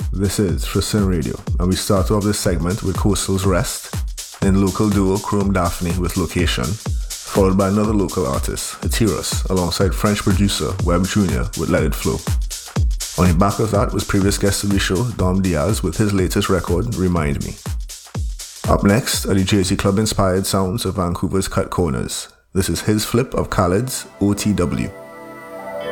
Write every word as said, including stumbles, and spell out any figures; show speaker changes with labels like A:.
A: This is Tristan Radio, and we start off this segment with Coastal's Rest, then local duo Chrome Daphne with Location, followed by another local artist, Hatiros, alongside French producer Webb Junior with Let It Flow. On the back of that was previous guest of the show, Dom Diaz, with his latest record, Remind Me. Up next are the Jersey Club-inspired sounds of Vancouver's Cut Corners. This is his flip of Khaled's O T W.